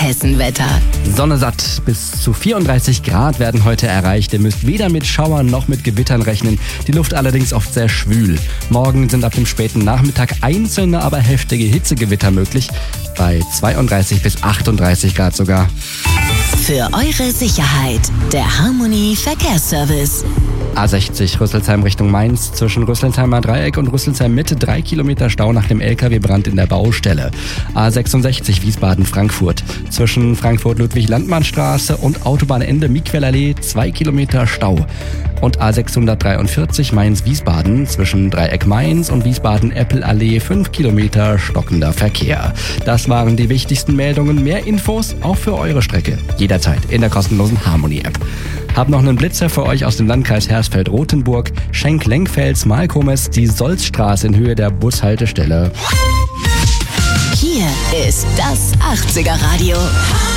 Hessenwetter. Sonne satt, bis zu 34 Grad werden heute erreicht. Ihr müsst weder mit Schauern noch mit Gewittern rechnen. Die Luft allerdings oft sehr schwül. Morgen sind ab dem späten Nachmittag einzelne, aber heftige Hitzegewitter möglich. Bei 32 bis 38 Grad sogar. Für eure Sicherheit, der Harmony Verkehrsservice. A60 Rüsselsheim Richtung Mainz, zwischen Rüsselsheimer Dreieck und Rüsselsheim Mitte 3 Kilometer Stau nach dem LKW-Brand in der Baustelle. A66 Wiesbaden-Frankfurt, zwischen Frankfurt-Ludwig-Landmann-Straße und Autobahnende Miquellallee 2 Kilometer Stau. Und A643 Mainz-Wiesbaden, zwischen Dreieck Mainz und Wiesbaden-Eppelallee 5 Kilometer stockender Verkehr. Das waren die wichtigsten Meldungen. Mehr Infos auch für eure Strecke jederzeit in der kostenlosen Harmony-App. Hab noch einen Blitzer für euch aus dem Landkreis Hersfeld-Rotenburg. Schenk-Lenkfels-Malkomes, die Solzstraße in Höhe der Bushaltestelle. Hier ist das 80er Radio.